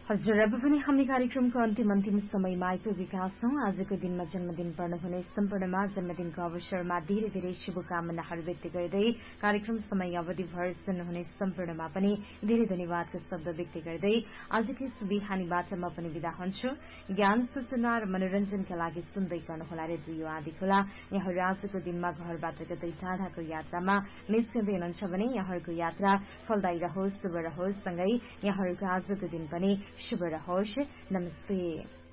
हजुर, अब पनि हामी कार्यक्रमको अन्तिम समयमा आइपुगेका छौं। आजको दिनमा जन्मदिन पर्नुहुने सम्पूर्णमा जन्मदिनको अवसरमा धेरै धेरै शुभकामनाहरू व्यक्त गर्दै कार्यक्रम समय अवधिभर सुन्नुहुने सम्पूर्णमा पनि धेरै धन्यवादका शब्द व्यक्त गर्दै आजको यस बिहानीबाट म पनि विदा हुन्छु। ज्ञान सूचना र मनोरञ्जनका लागि सुन्दै गर्नुहोला रेडियो आँधीखोला। यहाँहरू आजको दिनमा घरबाट कतै टाढाको यात्रामा निस्कँदै हुनुहुन्छ भने यहाँहरूको यात्रा फलदायी रहोस्, शुभ रहोस्, सँगै यहाँहरूको आजको दिन पनि शुभ रहोस्। नमस्ते।